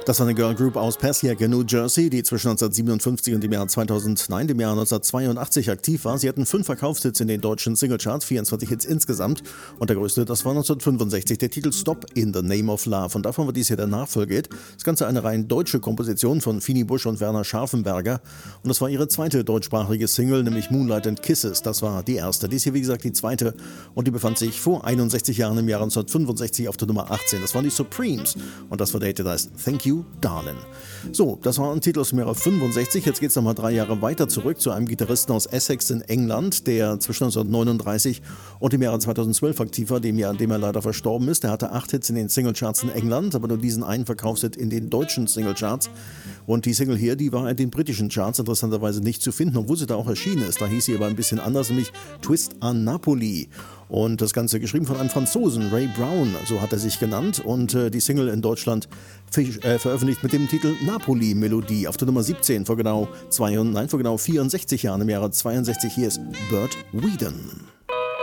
Das war eine Girl Group aus Passaic in New Jersey, die zwischen 1957 und dem Jahr 2009, dem Jahr 1982 aktiv war. Sie hatten 5 Verkaufshits in den deutschen Singlecharts, 24 Hits insgesamt. Und der größte, das war 1965, der Titel Stop in the Name of Love. Und davon war dies hier der Nachfolgehit. Das Ganze eine rein deutsche Komposition von Fini Busch und Werner Scharfenberger. Und das war ihre zweite deutschsprachige Single, nämlich Moonlight and Kisses. Das war die erste. Dies hier, wie gesagt, die zweite. Und die befand sich vor 61 Jahren im Jahr 1965 auf der Nummer 18. Das waren die Supremes. Und das war der Hit, der heißt Thank You, Darling. So, das war ein Titel aus dem Jahre 65. Jetzt geht es nochmal 3 Jahre weiter zurück zu einem Gitarristen aus Essex in England, der zwischen 1939 und dem Jahre 2012 aktiv war, dem Jahr, in dem er leider verstorben ist. Er hatte 8 Hits in den Singlecharts in England, aber nur diesen einen Verkaufshit in den deutschen Singlecharts. Und die Single hier, die war in den britischen Charts interessanterweise nicht zu finden, obwohl sie da auch erschienen ist. Da hieß sie aber ein bisschen anders, nämlich Twist a Napoli. Und das Ganze geschrieben von einem Franzosen, Ray Brown, so hat er sich genannt. Und die Single in Deutschland veröffentlicht mit dem Titel Napoli-Melodie auf der Nummer 17 vor genau 64 Jahren im Jahre 62. Hier ist Bert Weedon.